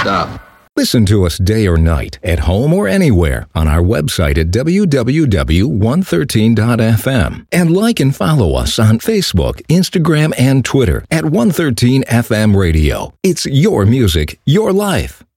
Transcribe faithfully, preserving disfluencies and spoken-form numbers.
stop. Listen to us day or night, at home or anywhere, on our website at w w w dot one thirteen dot f m. And like and follow us on Facebook, Instagram, and Twitter at one thirteen F M Radio. It's your music, your life.